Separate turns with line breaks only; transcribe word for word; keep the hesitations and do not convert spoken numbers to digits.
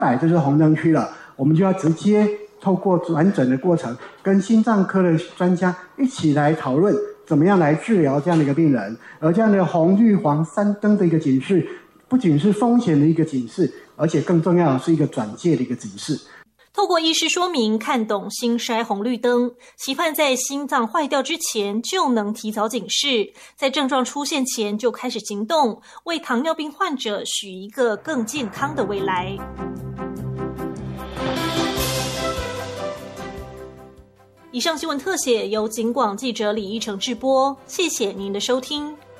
百就是红灯区了，我们就要直接透过转诊的过程，跟心脏科的专家一起来讨论怎么样来治疗这样的一个病人。而这样的红绿黄三灯的一个警示，不仅是风险的一个警示，而且更重要的是一个转介的一个警示。
透过医师说明，看懂心筛红绿灯，期盼在心脏坏掉之前就能提早警示，在症状出现前就开始行动，为糖尿病患者许一个更健康的未来。以上新闻特写由警广记者李义成制播，谢谢您的收听。